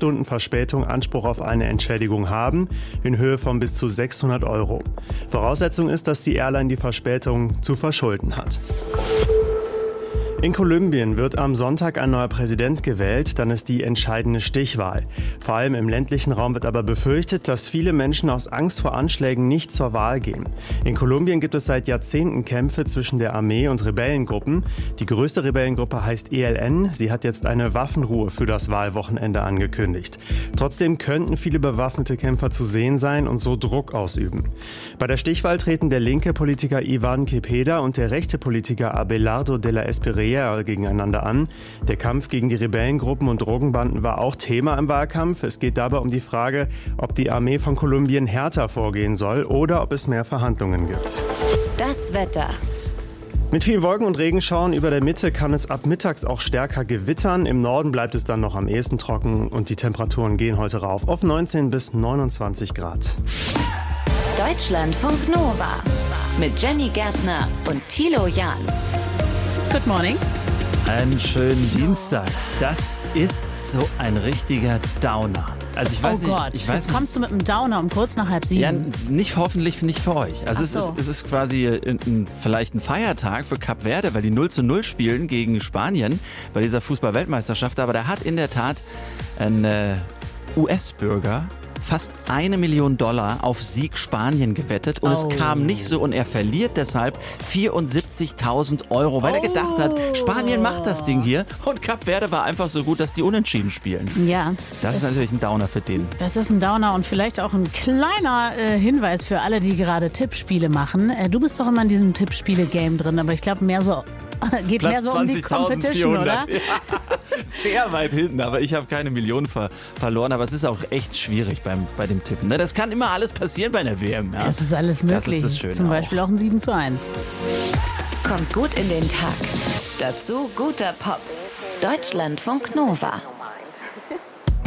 Stunden Verspätung Anspruch auf eine Entschädigung haben, in Höhe von bis zu 600 €. Voraussetzung ist, dass die Airline die Verspätung zu verschulden hat. In Kolumbien wird am Sonntag ein neuer Präsident gewählt, dann ist die entscheidende Stichwahl. Vor allem im ländlichen Raum wird aber befürchtet, dass viele Menschen aus Angst vor Anschlägen nicht zur Wahl gehen. In Kolumbien gibt es seit Jahrzehnten Kämpfe zwischen der Armee und Rebellengruppen. Die größte Rebellengruppe heißt ELN. Sie hat jetzt eine Waffenruhe für das Wahlwochenende angekündigt. Trotzdem könnten viele bewaffnete Kämpfer zu sehen sein und so Druck ausüben. Bei der Stichwahl treten der linke Politiker Iván Cepeda und der rechte Politiker Abelardo de la Espriella gegeneinander an. Der Kampf gegen die Rebellengruppen und Drogenbanden war auch Thema im Wahlkampf. Es geht dabei um die Frage, ob die Armee von Kolumbien härter vorgehen soll oder ob es mehr Verhandlungen gibt. Das Wetter. Mit vielen Wolken und Regenschauern über der Mitte kann es ab mittags auch stärker gewittern. Im Norden bleibt es dann noch am ehesten trocken und die Temperaturen gehen heute rauf auf 19 bis 29 Grad. Deutschlandfunk Nova mit Jenny Gärtner und Thilo Jahn. Good morning. Einen schönen Dienstag. Das ist so ein richtiger Downer. Also ich weiß Oh Gott, jetzt kommst du mit einem Downer um kurz nach 6:30. Ja, hoffentlich nicht für euch. Also es ist quasi vielleicht ein Feiertag für Kap Verde, weil die 0:0 spielen gegen Spanien bei dieser Fußball-Weltmeisterschaft. Aber da hat in der Tat ein US-Bürger fast $1 Million auf Sieg Spanien gewettet und es kam nicht so und er verliert deshalb 74.000 €, weil er gedacht hat, Spanien macht das Ding hier und Kap Verde war einfach so gut, dass die unentschieden spielen. Ja. Das ist natürlich ein Downer für den. Das ist ein Downer und vielleicht auch ein kleiner Hinweis für alle, die gerade Tippspiele machen. Du bist doch immer in diesem Tippspiele-Game drin, aber ich glaube geht Platz mehr so um die Competition, oder? Ja, sehr weit hinten, aber ich habe keine Millionen verloren, aber es ist auch echt schwierig bei dem Tippen. Ne? Das kann immer alles passieren bei einer WM. Ja? Es ist alles möglich. Das ist das Schöne Zum Beispiel auch ein 7:1. Kommt gut in den Tag. Dazu guter Pop. Deutschlandfunk Nova.